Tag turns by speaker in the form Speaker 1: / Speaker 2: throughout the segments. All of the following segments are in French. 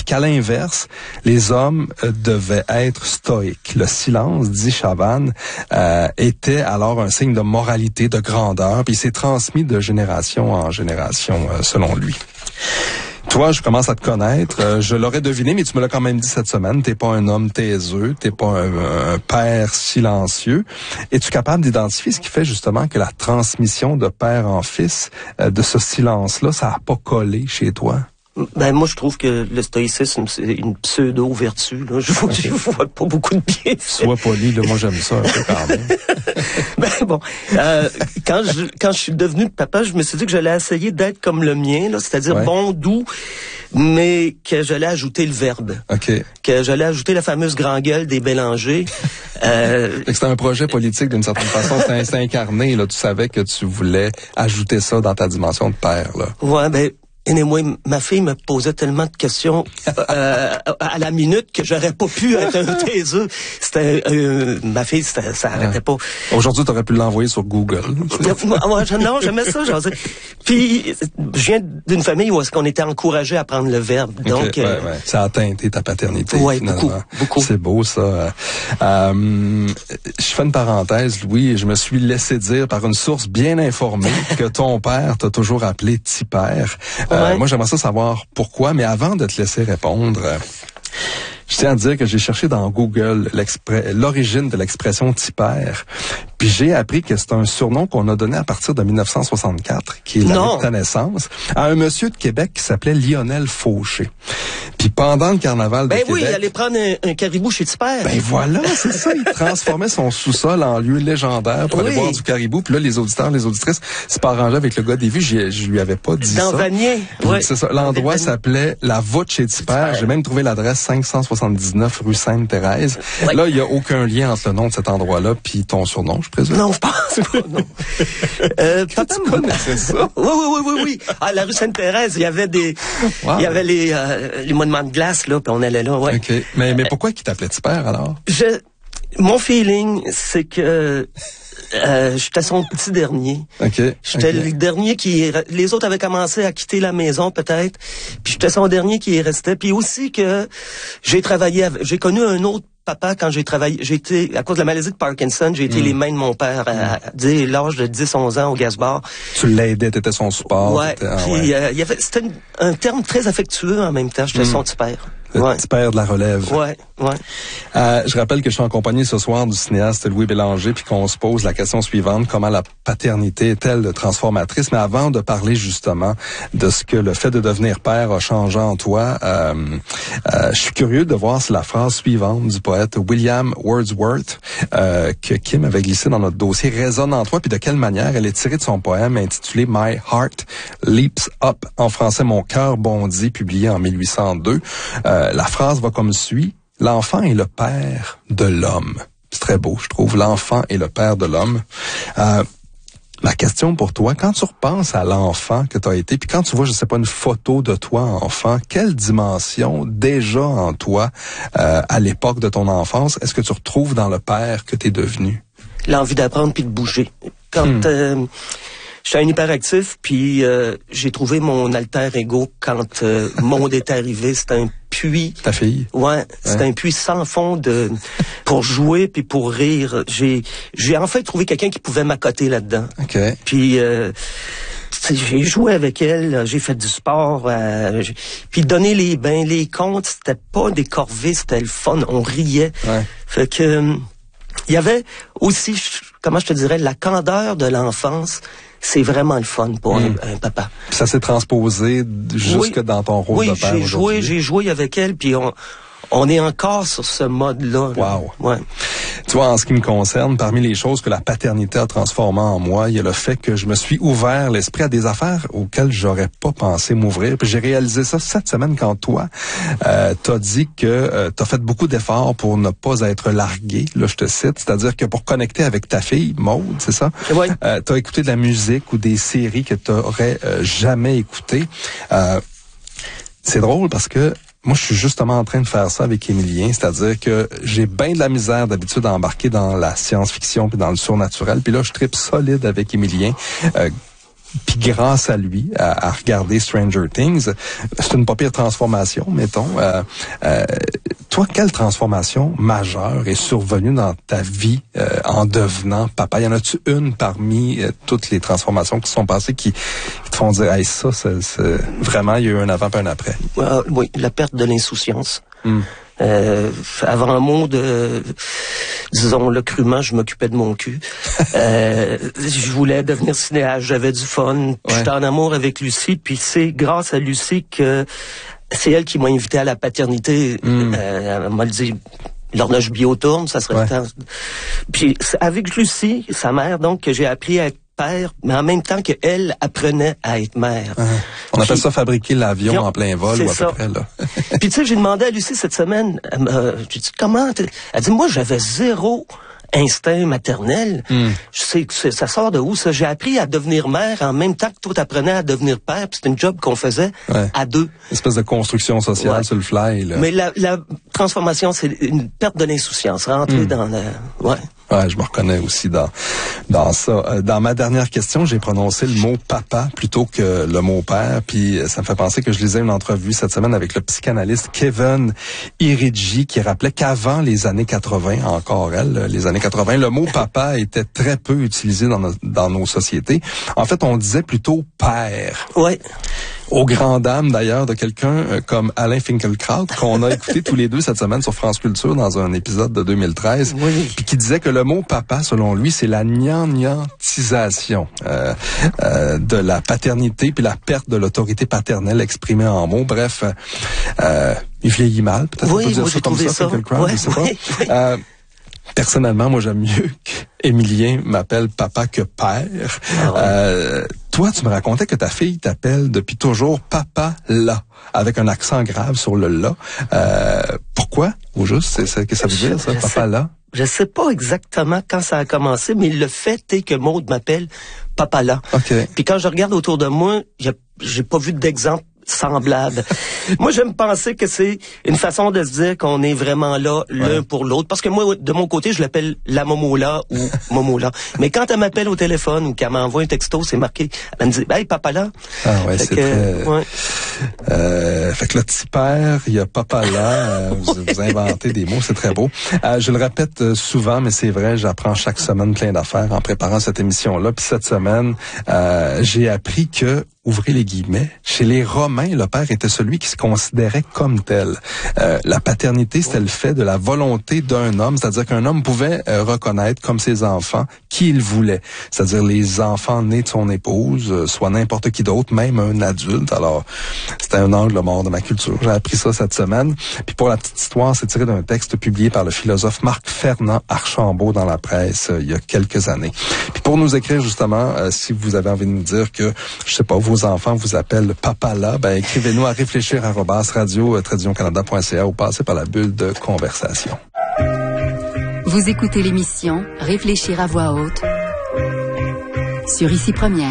Speaker 1: puis qu'à l'inverse, les hommes devaient être stoïques. Le silence, dit Chavannes, était alors un signe de moralité, de grandeur, puis il s'est transmis de génération en génération, selon lui. Toi, je commence à te connaître. Je l'aurais deviné, mais tu me l'as quand même dit cette semaine. T'es pas un homme taiseux, t'es pas un père silencieux. Es-tu capable d'identifier ce qui fait justement que la transmission de père en fils, de ce silence-là, ça a pas collé chez toi?
Speaker 2: Ben moi je trouve que le stoïcisme c'est une pseudo-vertu là. Je vois pas beaucoup de bien.
Speaker 1: Sois poli, là, moi j'aime ça un peu quand même.
Speaker 2: Ben bon, quand je suis devenu papa, je me suis dit que j'allais essayer d'être comme le mien là, c'est-à-dire bon, doux, mais que j'allais ajouter le verbe.
Speaker 1: OK.
Speaker 2: Que j'allais ajouter la fameuse grand gueule des Bélanger.
Speaker 1: C'était un projet politique d'une certaine façon, c'était incarné là, tu savais que tu voulais ajouter ça dans ta dimension de père là.
Speaker 2: Ouais, ben anyway, ma fille me posait tellement de questions à la minute que j'aurais pas pu être un taiseux. C'était ma fille, ça arrêtait pas.
Speaker 1: Aujourd'hui, t'aurais pu l'envoyer sur Google.
Speaker 2: Non, j'aimais ça. Genre, puis je viens d'une famille où est-ce qu'on était encouragé à prendre le verbe. Donc,
Speaker 1: okay, ça a teinté ta paternité.
Speaker 2: Ouais,
Speaker 1: finalement.
Speaker 2: beaucoup.
Speaker 1: C'est beau ça. Je fais une parenthèse, Louis. Je me suis laissé dire par une source bien informée que ton père t'a toujours appelé petit père. Moi, j'aimerais ça savoir pourquoi, mais avant de te laisser répondre, je tiens à dire que j'ai cherché dans Google l'origine de l'expression tipère, puis j'ai appris que c'est un surnom qu'on a donné à partir de 1964, qui est l'année de ta naissance, à un monsieur de Québec qui s'appelait Lionel Fauché. Puis pendant le carnaval de Québec...
Speaker 2: Ben oui, il allait prendre un caribou chez Tipère.
Speaker 1: Ben voilà, c'est ça. Il transformait son sous-sol en lieu légendaire pour aller boire du caribou. Puis là, les auditeurs, les auditrices, c'est pas arrangé avec le gars des vues. Je lui avais pas dit
Speaker 2: dans
Speaker 1: ça.
Speaker 2: Dans Vanier. Oui.
Speaker 1: C'est ça. L'endroit s'appelait La Voûte chez Tipère. J'ai même trouvé l'adresse 579 rue Sainte-Thérèse. Ouais. Là, il y a aucun lien entre le nom de cet endroit-là puis ton surnom, je présume.
Speaker 2: Non, je pense pas, non.
Speaker 1: Papa me connaissait ça.
Speaker 2: Oui. À la rue Sainte-Thérèse, il y avait il y avait les monuments de glace, là, puis on allait là, ouais.
Speaker 1: OK. Mais pourquoi il t'appelait Tipère, alors?
Speaker 2: Mon feeling, c'est que j'étais son petit dernier. J'étais le dernier les autres avaient commencé à quitter la maison, peut-être. Puis j'étais son dernier qui restait. Puis aussi que j'ai connu un autre papa quand j'ai travaillé. À cause de la maladie de Parkinson, j'ai été les mains de mon père à l'âge de 10-11 ans au Gaz-Bar.
Speaker 1: Tu l'aidais, t'étais son support.
Speaker 2: Ouais. C'était un terme très affectueux en même temps. J'étais son petit père.
Speaker 1: Le petit père de la relève.
Speaker 2: Ouais.
Speaker 1: Je rappelle que je suis en compagnie ce soir du cinéaste Louis Bélanger, puis qu'on se pose la question suivante: comment la paternité est-elle transformatrice? Mais avant de parler justement de ce que le fait de devenir père a changé en toi, je suis curieux de voir si la phrase suivante du poète William Wordsworth, que Kim avait glissé dans notre dossier, résonne en toi, puis de quelle manière elle est tirée de son poème intitulé My Heart Leaps Up, en français Mon cœur bondit, publié en 1802. La phrase va comme suit: l'enfant est le père de l'homme. C'est très beau, je trouve. L'enfant est le père de l'homme. Ma question pour toi, quand tu repenses à l'enfant que tu as été, puis quand tu vois, je sais pas, une photo de toi enfant, quelle dimension déjà en toi, à l'époque de ton enfance, est-ce que tu retrouves dans le père que tu es devenu?
Speaker 2: L'envie d'apprendre puis de bouger. Quand j'étais un hyperactif, puis j'ai trouvé mon alter ego quand Monde est arrivé. C'était un puits.
Speaker 1: Ta fille?
Speaker 2: Ouais, c'était un puits sans fond pour jouer puis pour rire. J'ai enfin trouvé quelqu'un qui pouvait m'accoter là-dedans.
Speaker 1: OK.
Speaker 2: Puis j'ai joué avec elle, j'ai fait du sport, puis donner les bains, les contes, c'était pas des corvées, c'était le fun, on riait.
Speaker 1: Ouais.
Speaker 2: Fait que il y avait aussi, comment je te dirais, la candeur de l'enfance. C'est vraiment le fun pour un papa.
Speaker 1: Puis ça s'est transposé jusque dans ton rôle de père aujourd'hui.
Speaker 2: Oui, j'ai joué avec elle, puis on est encore sur ce mode-là.
Speaker 1: Wow.
Speaker 2: Ouais.
Speaker 1: Tu vois, en ce qui me concerne, parmi les choses que la paternité a transformées en moi, il y a le fait que je me suis ouvert l'esprit à des affaires auxquelles j'aurais pas pensé m'ouvrir. Puis j'ai réalisé ça cette semaine quand toi, t'as dit que t'as fait beaucoup d'efforts pour ne pas être largué. Là, je te cite. C'est-à-dire que pour connecter avec ta fille, Maude, c'est ça?
Speaker 2: Oui.
Speaker 1: T'as écouté de la musique ou des séries que t'aurais jamais écoutées. C'est drôle parce que moi, je suis justement en train de faire ça avec Émilien, c'est-à-dire que j'ai bien de la misère d'habitude à embarquer dans la science-fiction puis dans le surnaturel, puis là, je tripe solide avec Émilien. puis grâce à lui, à regarder Stranger Things, c'est une pas pire transformation, mettons. Toi, quelle transformation majeure est survenue dans ta vie en devenant papa? Y en a-tu une parmi toutes les transformations qui sont passées qui te font dire, hey, ça, c'est vraiment, il y a eu un avant et un après?
Speaker 2: Oui, la perte de l'insouciance. Avant un mot de, disons-le crûment, je m'occupais de mon cul. Je voulais devenir cinéaste, j'avais du fun. J'étais en amour avec Lucie, puis c'est grâce à Lucie que c'est elle qui m'a invité à la paternité. Elle m'a dit, l'horloge bio tourne, ça serait le temps. Puis avec Lucie, sa mère, donc, que j'ai appris à être père, mais en même temps qu'elle apprenait à être mère.
Speaker 1: On appelle ça fabriquer l'avion en plein vol ou à peu près, là.
Speaker 2: Puis tu sais, j'ai demandé à Lucie cette semaine, j'ai dit, comment? Elle dit, moi, j'avais zéro instinct maternel. Je sais que ça sort de où, ça? J'ai appris à devenir mère en même temps que toi t'apprenais à devenir père, puis c'est une job qu'on faisait à deux.
Speaker 1: Une espèce de construction sociale sur le fly, là.
Speaker 2: Mais la transformation, c'est une perte de l'insouciance, rentrer dans le...
Speaker 1: Ouais, je me reconnais aussi dans ça. Dans ma dernière question, j'ai prononcé le mot papa plutôt que le mot père, puis ça me fait penser que je lisais une entrevue cette semaine avec le psychanalyste Kevin Iridji qui rappelait qu'avant les années 80, encore les années 80, le mot papa était très peu utilisé dans nos sociétés. En fait, on disait plutôt père.
Speaker 2: Ouais.
Speaker 1: Aux grandes dames, d'ailleurs, de quelqu'un comme Alain Finkielkraut, qu'on a écouté tous les deux cette semaine sur France Culture dans un épisode de 2013, puis qui disait que le mot papa, selon lui, c'est la gnangnantisation de la paternité puis la perte de l'autorité paternelle exprimée en mots. Bref, il vieillit mal, peut-être on peut dire ça comme ça, Finkielkraut, je sais pas. Personnellement, moi, j'aime mieux qu'Émilien m'appelle papa que père. Toi, tu me racontais que ta fille t'appelle depuis toujours papa là, avec un accent grave sur le là. Pourquoi, au juste? Qu'est-ce que ça veut dire, ça, papa là?
Speaker 2: Je sais pas exactement quand ça a commencé, mais le fait est que Maude m'appelle papa là. Puis quand je regarde autour de moi, j'ai pas vu d'exemple semblable. Moi, j'aime penser que c'est une façon de se dire qu'on est vraiment là l'un pour l'autre. Parce que moi, de mon côté, je l'appelle la Momola ou Momola. Mais quand elle m'appelle au téléphone ou qu'elle m'envoie un texto, c'est marqué. Elle me dit, hey, papa là.
Speaker 1: Ah ouais, c'est très... fait que le petit père, il y a papa là. Vous inventez des mots, c'est très beau. Je le répète souvent, mais c'est vrai, j'apprends chaque semaine plein d'affaires en préparant cette émission-là. Puis cette semaine, j'ai appris que, ouvrez les guillemets, chez les Romains, le père était celui qui se considérait comme tel. La paternité, c'était le fait de la volonté d'un homme, c'est-à-dire qu'un homme pouvait reconnaître comme ses enfants qui il voulait, c'est-à-dire les enfants nés de son épouse, soit n'importe qui d'autre, même un adulte. Alors, c'était un angle mort de ma culture. J'ai appris ça cette semaine. Puis pour la petite histoire, c'est tiré d'un texte publié par le philosophe Marc-Fernand Archambault dans la presse il y a quelques années. Puis pour nous écrire justement, si vous avez envie de nous dire que, je sais pas, vos enfants vous appellent papa là, ben écrivez-nous à réfléchir@radio-canada.ca ou passez par la bulle de conversation.
Speaker 3: Vous écoutez l'émission Réfléchir à voix haute sur Ici Première.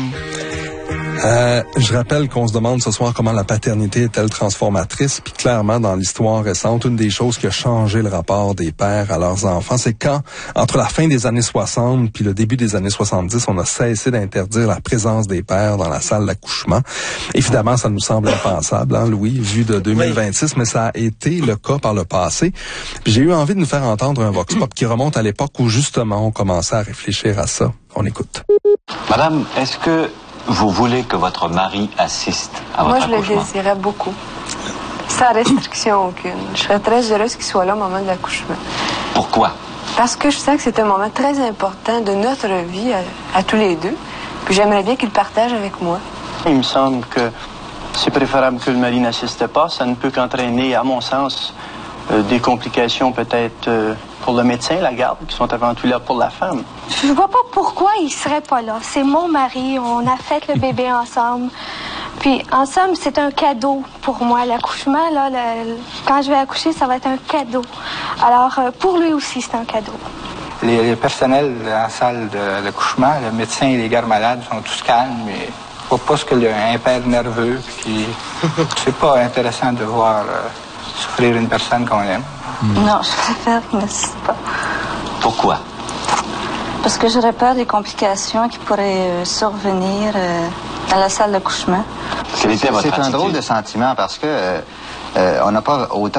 Speaker 1: Je rappelle qu'on se demande ce soir comment la paternité est-elle transformatrice. Puis clairement, dans l'histoire récente, une des choses qui a changé le rapport des pères à leurs enfants, c'est quand, entre la fin des années 60 puis le début des années 70, on a cessé d'interdire la présence des pères dans la salle d'accouchement. Évidemment, ça nous semble impensable, hein, Louis, vu de 2026, mais ça a été le cas par le passé. Puis j'ai eu envie de nous faire entendre un vox pop qui remonte à l'époque où justement on commençait à réfléchir à ça. On écoute.
Speaker 4: Madame, est-ce que vous voulez que votre mari assiste à votre accouchement?
Speaker 5: Moi, je le désirais beaucoup. Sans restriction aucune. Je serais très heureuse qu'il soit là au moment de l'accouchement.
Speaker 4: Pourquoi?
Speaker 5: Parce que je sais que c'est un moment très important de notre vie à tous les deux. Puis j'aimerais bien qu'il partage avec moi.
Speaker 6: Il me semble que c'est préférable que le mari n'assiste pas. Ça ne peut qu'entraîner, à mon sens, des complications peut-être pour le médecin, la garde, qui sont avant tout là pour la femme.
Speaker 7: Je vois pas pourquoi il serait pas là. C'est mon mari, on a fait le bébé ensemble. Puis, en somme, c'est un cadeau pour moi. L'accouchement, là, quand je vais accoucher, ça va être un cadeau. Alors, pour lui aussi, c'est un cadeau.
Speaker 8: Les personnels en salle d'accouchement, le médecin et les gardes malades sont tous calmes. Mais je vois pas ce qu'il y a un père nerveux. Puis, c'est pas intéressant de voir souffrir une personne qu'on aime.
Speaker 9: Non, je préfère qu'il n'assiste pas.
Speaker 4: Pourquoi?
Speaker 9: Parce que j'aurais peur des complications qui pourraient survenir Dans la salle d'accouchement.
Speaker 4: Quel était votre attitude?
Speaker 10: C'est un drôle de sentiment parce que on n'a pas autant